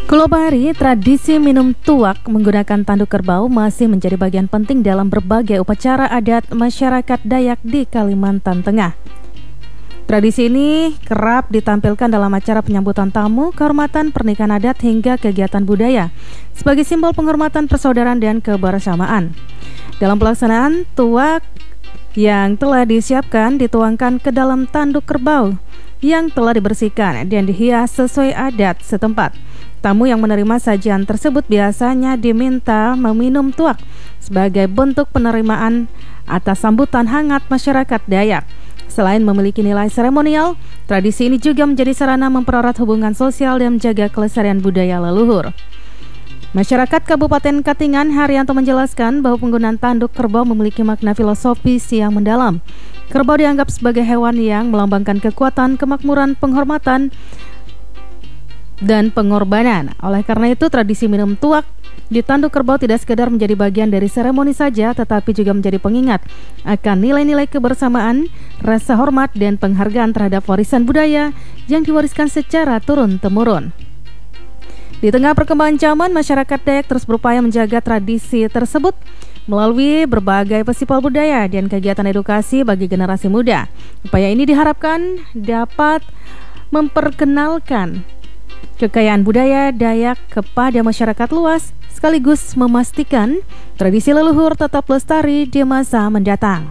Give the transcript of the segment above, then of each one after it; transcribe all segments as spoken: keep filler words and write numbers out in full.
Kulo Bahari, tradisi minum tuak menggunakan tanduk kerbau masih menjadi bagian penting dalam berbagai upacara adat masyarakat Dayak di Kalimantan Tengah. Tradisi ini kerap ditampilkan dalam acara penyambutan tamu, kehormatan, pernikahan adat hingga kegiatan budaya sebagai simbol penghormatan persaudaraan dan kebersamaan. Dalam pelaksanaan, tuak yang telah disiapkan dituangkan ke dalam tanduk kerbau yang telah dibersihkan dan dihias sesuai adat setempat. Tamu yang menerima sajian tersebut biasanya diminta meminum tuak sebagai bentuk penerimaan atas sambutan hangat masyarakat Dayak. Selain memiliki nilai seremonial, tradisi ini juga menjadi sarana mempererat hubungan sosial dan menjaga kelestarian budaya leluhur. Masyarakat Kabupaten Katingan, Haryanto menjelaskan bahwa penggunaan tanduk kerbau memiliki makna filosofis yang mendalam. Kerbau dianggap sebagai hewan yang melambangkan kekuatan, kemakmuran, penghormatan, dan pengorbanan. Oleh karena itu, tradisi minum tuak di tanduk kerbau tidak sekedar menjadi bagian dari seremoni saja, tetapi juga menjadi pengingat akan nilai-nilai kebersamaan, rasa hormat, dan penghargaan terhadap warisan budaya yang diwariskan secara turun-temurun. Di tengah perkembangan zaman, masyarakat Dayak terus berupaya menjaga tradisi tersebut melalui berbagai festival budaya dan kegiatan edukasi bagi generasi muda. Upaya ini diharapkan dapat memperkenalkan kekayaan budaya Dayak kepada masyarakat luas, sekaligus memastikan tradisi leluhur tetap lestari di masa mendatang.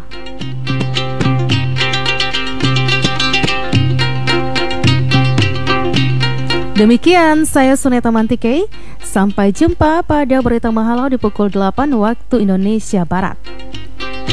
Demikian saya Suneta Mantike. Sampai jumpa pada berita Mahalau di pukul delapan waktu Indonesia Barat.